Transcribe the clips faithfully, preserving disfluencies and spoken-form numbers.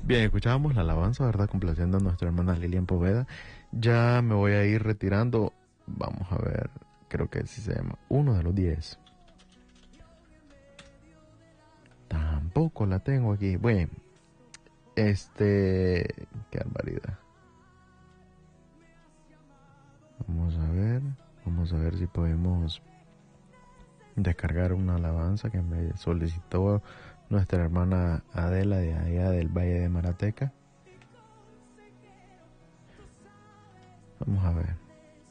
Bien, escuchábamos la alabanza, ¿verdad? Complaciendo a nuestra hermana Lilian Poveda. Ya me voy a ir retirando. Vamos a ver, creo que sí se llama Uno de los Diez. Tampoco la tengo aquí. Bueno, este... qué barbaridad. Vamos a ver, vamos a ver si podemos descargar una alabanza que me solicitó nuestra hermana Adela de allá del Valle de Marateca. Vamos a ver.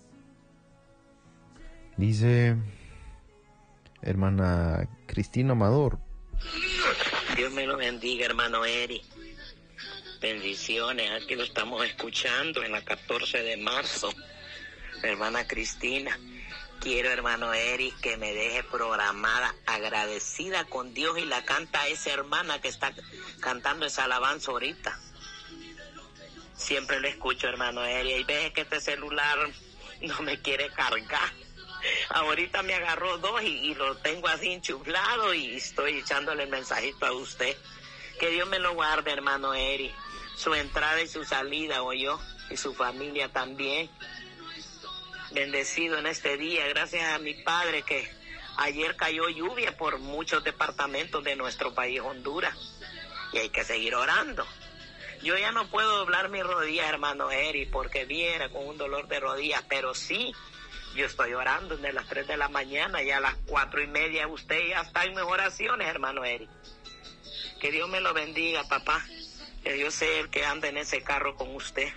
Dice hermana Cristina Amador. Dios me lo bendiga, hermano Eri. Bendiciones, aquí lo estamos escuchando en la catorce de marzo. Hermana Cristina, quiero, hermano Eri, que me deje programada, agradecida con Dios, y la canta esa hermana que está cantando esa alabanza ahorita. Siempre lo escucho, hermano Eri, y ves que este celular no me quiere cargar. Ahorita me agarró dos y, y lo tengo así enchuflado y estoy echándole el mensajito a usted. Que Dios me lo guarde, hermano Eri, su entrada y su salida, o yo, y su familia también. Bendecido en este día, gracias a mi Padre que ayer cayó lluvia por muchos departamentos de nuestro país, Honduras, y hay que seguir orando. Yo ya no puedo doblar mis rodillas, hermano Eri, porque viera con un dolor de rodillas, pero sí, yo estoy orando desde las tres de la mañana y a las cuatro y media usted ya está en mis oraciones, hermano Eri. Que Dios me lo bendiga, papá, que Dios sea el que anda en ese carro con usted.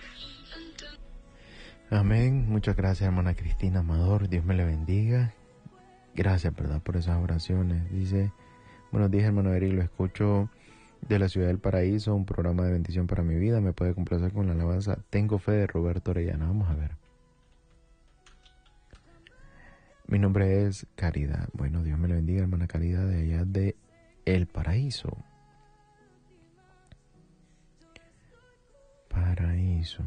Amén, muchas gracias, hermana Cristina Amador, Dios me le bendiga. Gracias, verdad, por esas oraciones. Dice, buenos días, hermano Eric, lo escucho de la ciudad del Paraíso, un programa de bendición para mi vida. Me puede complacer con la alabanza Tengo Fe de Roberto Orellana. Vamos a ver. Mi nombre es Caridad. Bueno, Dios me le bendiga, hermana Caridad, de allá de El Paraíso. Paraíso.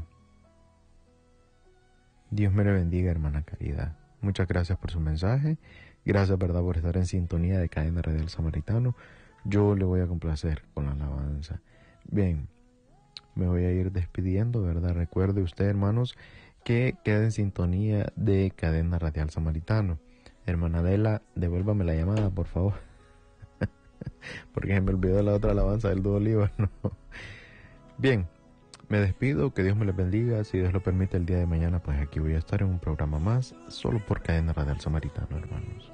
Dios me le bendiga, hermana Caridad. Muchas gracias por su mensaje. Gracias, verdad, por estar en sintonía de Cadena Radial Samaritano. Yo le voy a complacer con la alabanza. Bien, me voy a ir despidiendo, ¿verdad? Recuerde usted, hermanos, que quede en sintonía de Cadena Radial Samaritano. Hermana Adela, devuélvame la llamada, por favor. Porque se me olvidó la otra alabanza del dúo Oliva, ¿no? Bien. Me despido, que Dios me les bendiga. Si Dios lo permite, el día de mañana, pues aquí voy a estar en un programa más, solo por Cadena Radial Samaritano, hermanos.